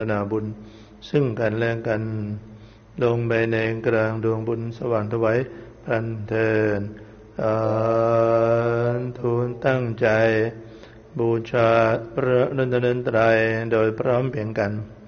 นาบุญซึ่งกันและกันลงไปในกลางดวงบุญสว่างถวายพลันเทินทูลตั้งใจบูชาพระรัตนตรัยโดยพร้อมเพรียงกัน